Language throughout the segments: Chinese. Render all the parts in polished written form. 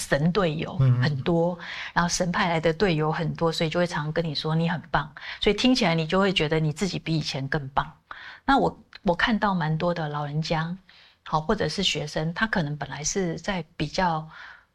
神队友很多，然后神派来的队友很多，所以就会常常跟你说你很棒，所以听起来你就会觉得你自己比以前更棒。那我看到蛮多的老人家，好，或者是学生，他可能本来是在比较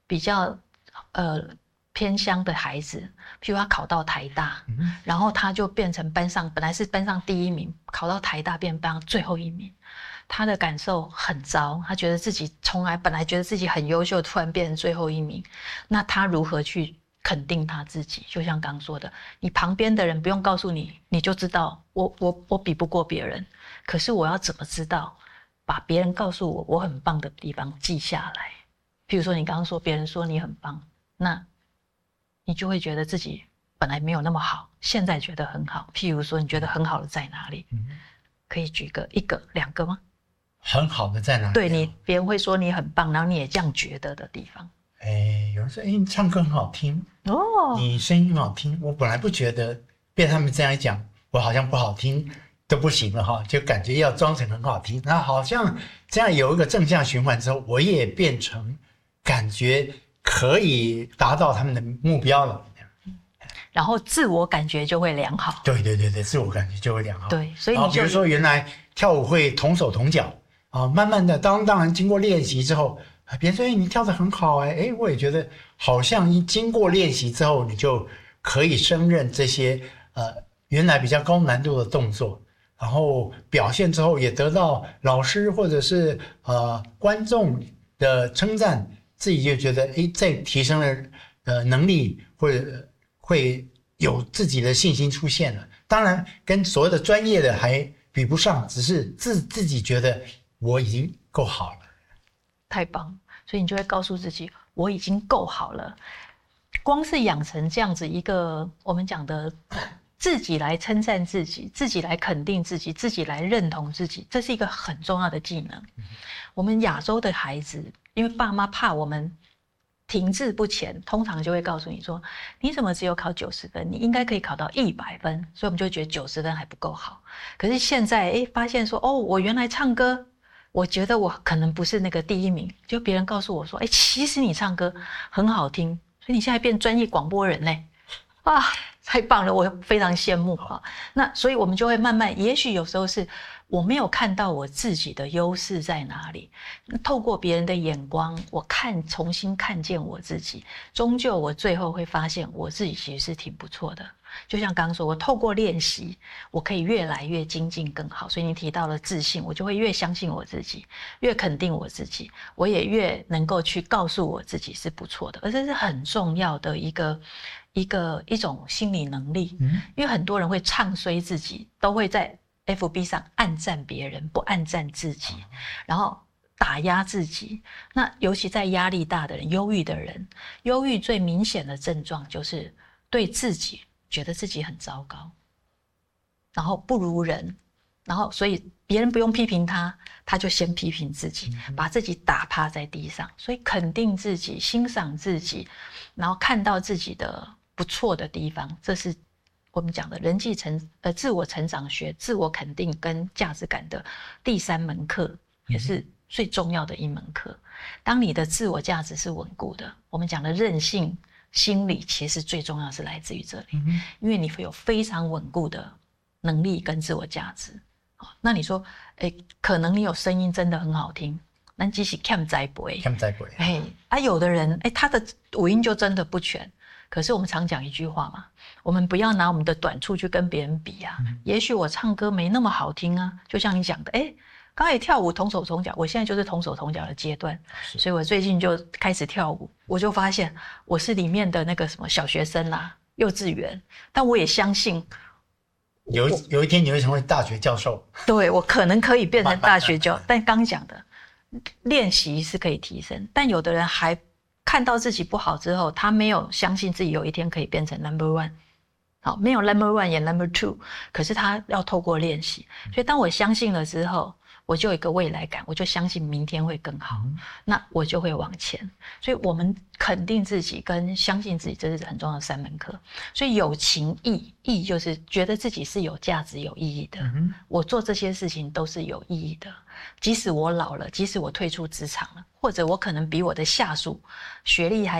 偏乡的孩子，譬如他考到台大，然后他就变成本来是班上第一名，考到台大变班上最后一名。他的感受很糟，他觉得自己本来觉得自己很优秀，突然变成最后一名，那他如何去肯定他自己？就像刚说的，你旁边的人不用告诉你，你就知道我比不过别人，可是我要怎么知道？把别人告诉我很棒的地方记下来。譬如说你刚刚说别人说你很棒，那你就会觉得自己本来没有那么好，现在觉得很好。譬如说你觉得很好的在哪里？可以举一个两个吗？ 很好的在哪里？ 对，别人会说你很棒，然后你也这样觉得的地方。 有人说你唱歌很好听哦，你声音很好听。我本来不觉得，被他们这样一讲，我好像不好听都不行了哈，就感觉要装成很好听。那好像这样有一个正向循环之后，我也变成感觉可以达到他们的目标了。 然后自我感觉就会良好。 对，自我感觉就会良好。 对，所以你就比如说原来跳舞会同手同脚啊，慢慢的当然经过练习之后，别人说你跳得很好我也觉得好像经过练习之后，你就可以胜任这些原来比较高难度的动作，然后表现之后也得到老师或者是观众的称赞，自己就觉得在提升了能力，或者会有自己的信心出现了。当然跟所谓的专业的还比不上，只是自己觉得我已经够好了。 太棒，所以你就会告诉自己我已经够好了。光是养成这样子一个我们讲的自己来称赞自己，自己来肯定自己，自己来认同自己，这是一个很重要的技能。我们亚洲的孩子，因为爸妈怕我们停滞不前，通常就会告诉你说，你怎么只有考90分？你应该可以考到100分。所以我们就会觉得90分还不够好。可是现在发现说，我原来唱歌，我觉得我可能不是那个第一名，就别人告诉我说，其实你唱歌很好听，所以你现在变专业广播人嘞，啊，太棒了，我非常羡慕啊。那所以我们就会慢慢，也许有时候是我没有看到我自己的优势在哪里，透过别人的眼光，我重新看见我自己，终究我最后会发现我自己其实是挺不错的。就像刚刚说，我透过练习，我可以越来越精进更好。所以你提到了自信，我就会越相信我自己，越肯定我自己，我也越能够去告诉我自己是不错的。而这是很重要的一种心理能力。因为很多人会唱衰自己，都会在 FB 上按赞别人，不按赞自己，然后打压自己。那尤其在压力大的人，忧郁的人，忧郁最明显的症状就是对自己觉得自己很糟糕，然后不如人，然后所以别人不用批评他，他就先批评自己，把自己打趴在地上。所以肯定自己，欣赏自己，然后看到自己的不错的地方，这是我们讲的自我成长学、自我肯定跟价值感的第3门课，也是最重要的一门课。当你的自我价值是稳固的，我们讲的韧性心理其实最重要是来自于这里，因为你会有非常稳固的能力跟自我价值。那你说可能你有声音真的很好听，但只是欠栽培，有的人他的五音就真的不全。可是我们常讲一句话嘛，我们不要拿我们的短处去跟别人比啊。也许我唱歌没那么好听啊，就像你讲的刚才跳舞同手同脚，我现在就是同手同脚的阶段，所以我最近就开始跳舞，我就发现我是里面的那个什么小学生啦，幼稚园，但我也相信有一天你会成为大学教授。 对，我可能可以变成大学教，但刚讲的练习是可以提升，但有的人还看到自己不好之后，他没有相信自己有一天可以变成 No.1， 好，没有 No.1 也 No.2， 可是他要透过练习，所以当我相信了之后，我就有一个未来感，我就相信明天会更好，那我就会往前。所以我们肯定自己跟相信自己，这是很重要的3门课。所以有情义就是觉得自己是有价值有意义的，我做这些事情都是有意义的，即使我老了，即使我退出职场了，或者我可能比我的下属学历还